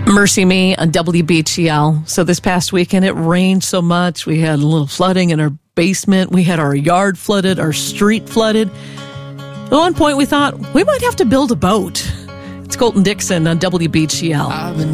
Mercy Me on WBTL. So this past weekend, it rained so much. We had a little flooding in our basement. We had our yard flooded, our street flooded. At one point, we thought we might have to build a boat. It's Colton Dixon on WBTL.